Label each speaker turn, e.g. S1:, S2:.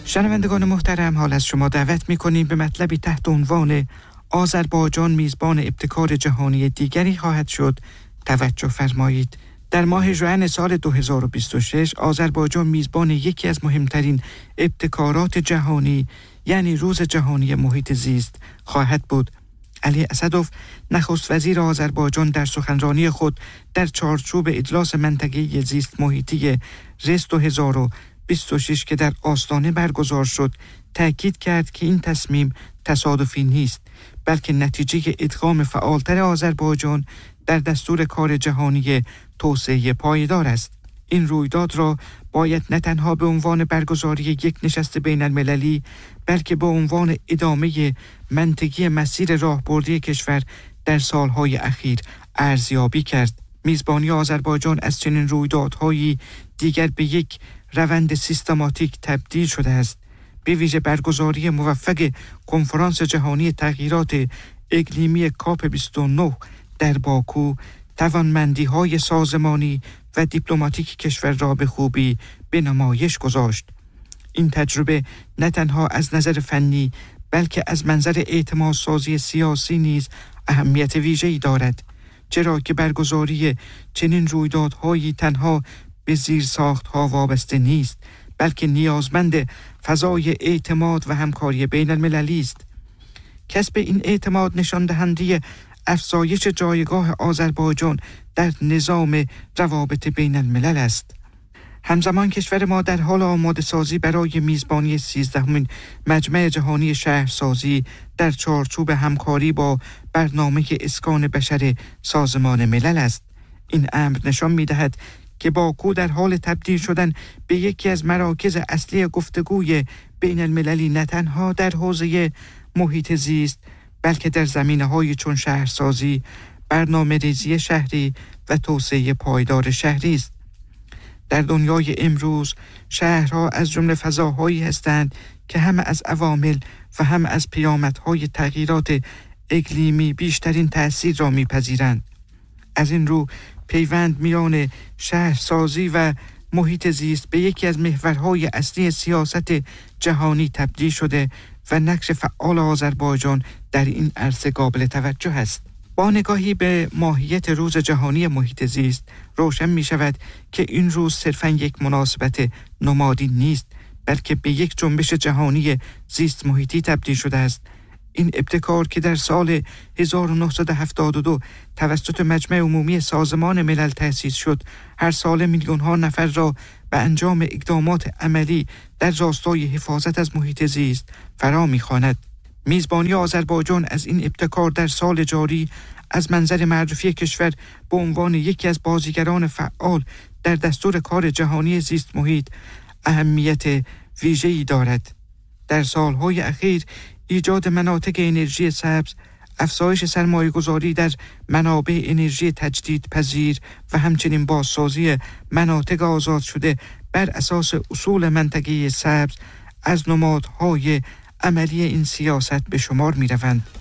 S1: شنوندگان محترم، حال از شما دعوت می‌کنیم به مطلبی تحت عنوان آذربایجان میزبان ابتکار جهانی دیگری خواهد شد توجه فرمایید. در ماه ژوئن سال 2026 آذربایجان میزبان یکی از مهمترین ابتکارات جهانی یعنی روز جهانی محیط زیست خواهد بود. علی اسدوف نخست وزیر آذربایجان در سخنرانی خود در چارچوب اجلاس منطقه‌ای زیست محیطی رس 2026 که در آستانه برگزار شد تأکید کرد که این تصمیم تصادفی نیست، بلکه نتیجه ادغام فعالتر آذربایجان در دستور کار جهانی توسعه پایدار است. این رویداد را باید نه تنها به عنوان برگزاری یک نشست بین المللی بلکه به عنوان ادامه منطقی مسیر راهبردی کشور در سالهای اخیر ارزیابی کرد. میزبانی آذربایجان از چنین رویدادهایی دیگر به یک روند سیستماتیک تبدیل شده است. به ویژه برگزاری موفق کنفرانس جهانی تغییرات اقلیمی کاپ 29 در باکو توانمندی‌های سازمانی و دیپلماتیک کشور را به خوبی به نمایش گذاشت. این تجربه نه تنها از نظر فنی بلکه از منظر اعتمادسازی سیاسی نیز اهمیت ویژه‌ای دارد، چرا که برگزاری چنین رویدادهایی تنها به زیرساخت‌ها وابسته نیست بلکه نیازمند فضای اعتماد و همکاری بین المللی است. کسب این اعتماد نشان دهنده افزایش جایگاه آذربایجان در نظام روابط بین الملل است. همزمان کشور ما در حال آماده سازی برای میزبانی 13مین مجمع جهانی شهرسازی در چارچوب همکاری با برنامه اسکان بشر سازمان ملل است. این امر نشان می‌دهد که باکو در حال تبدیل شدن به یکی از مراکز اصلی گفتگوی بین المللی نه تنها در حوزه محیط زیست بلکه در زمینه‌های چون شهرسازی، برنامه‌ریزی شهری و توسعه پایدار شهری است. در دنیای امروز شهرها از جمله فضاهایی هستند که هم از عوامل و هم از پیامدهای تغییرات اقلیمی بیشترین تأثیر را می‌پذیرند. از این رو پیوند میان شهرسازی و محیط زیست به یکی از محورهای اصلی سیاست جهانی تبدیل شده و نقش فعال آذربایجان در این عرصه قابل توجه است. با نگاهی به ماهیت روز جهانی محیط زیست روشن می شود که این روز صرفاً یک مناسبت نمادی نیست بلکه به یک جنبش جهانی زیست محیطی تبدیل شده است. این ابتکار که در سال 1972 توسط مجمع عمومی سازمان ملل تأسیس شد، هر سال میلیون‌ها نفر را به انجام اقدامات عملی در راستای حفاظت از محیط زیست فرا می‌خواند. میزبانی آذربایجان از این ابتکار در سال جاری از منظر معرفی کشور به عنوان یکی از بازیگران فعال در دستور کار جهانی زیست محیط اهمیت ویژه‌ای دارد. در سالهای اخیر ایجاد مناطق انرژی سبز، افزایش سرمایه‌گذاری در منابع انرژی تجدیدپذیر و همچنین بازسازی مناطق آزاد شده بر اساس اصول منطقه سبز از نمادهای عملی این سیاست به شمار می‌روند.